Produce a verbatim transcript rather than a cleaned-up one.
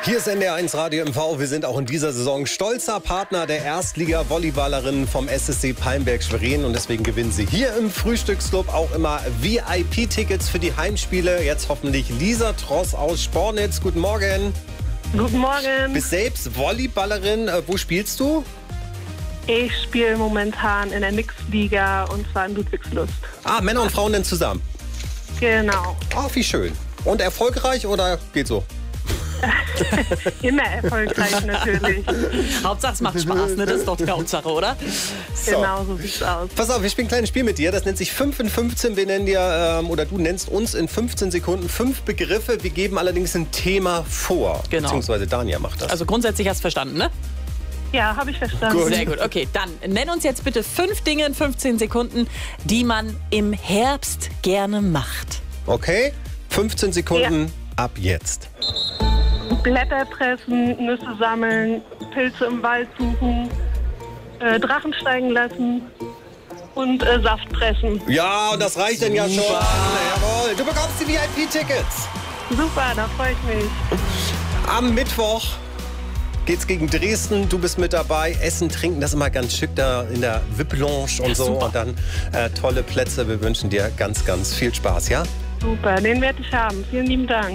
Hier ist N D R eins Radio M V. Wir sind auch in dieser Saison stolzer Partner der Erstliga-Volleyballerinnen vom S S C Palmberg-Schwerin. Und deswegen gewinnen sie hier im Frühstücksclub auch immer V I P-Tickets für die Heimspiele. Jetzt hoffentlich Lisa Tross aus Spornitz. Guten Morgen. Guten Morgen. Bist selbst Volleyballerin. Äh, wo spielst du? Ich spiele momentan in der Mixed-Liga und zwar in Ludwigslust. Ah, Männer und Frauen denn zusammen? Genau. Ah, wie schön. Und erfolgreich oder geht so? Immer erfolgreich natürlich. Hauptsache es macht Spaß, ne? Das ist doch die Hauptsache, oder? So. Genau, so sieht's aus. Pass auf, wir spielen ein kleines Spiel mit dir. Das nennt sich fünf in fünfzehn. Wir nennen dir, ähm, oder du nennst uns in fünfzehn Sekunden fünf Begriffe. Wir geben allerdings ein Thema vor. Genau. Beziehungsweise Dania macht das. Also grundsätzlich hast du verstanden, ne? Ja, habe ich verstanden. Gut. Sehr gut. Okay, dann nenn uns jetzt bitte fünf Dinge in fünfzehn Sekunden, die man im Herbst gerne macht. Okay? fünfzehn Sekunden ab jetzt. Blätter pressen, Nüsse sammeln, Pilze im Wald suchen, äh, Drachen steigen lassen und äh, Saft pressen. Ja, und das reicht dann ja schon. Jawohl. Du bekommst die V I P-Tickets. Super, da freue ich mich. Am Mittwoch geht's gegen Dresden. Du bist mit dabei. Essen, trinken, das ist immer ganz schick da in der V I P-Lounge und Ja, so. super. Und dann äh, tolle Plätze. Wir wünschen dir ganz, ganz viel Spaß, ja? Super, den werde ich haben. Vielen lieben Dank.